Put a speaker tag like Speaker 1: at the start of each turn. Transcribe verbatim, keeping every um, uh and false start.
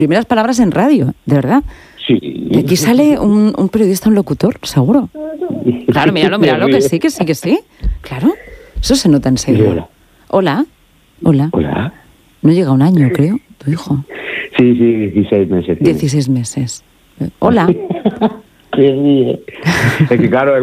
Speaker 1: primeras palabras en radio, de verdad.
Speaker 2: Sí.
Speaker 1: Y aquí sale un, un periodista, un locutor, seguro. Claro, míralo, míralo, que sí, que sí, que sí. Claro, eso se nota enseguida. Hola. Hola.
Speaker 2: Hola.
Speaker 1: No llega un año, creo, tu hijo.
Speaker 2: Sí, sí, dieciséis meses.
Speaker 1: dieciséis meses. Hola.
Speaker 2: Sí, sí. Es que claro,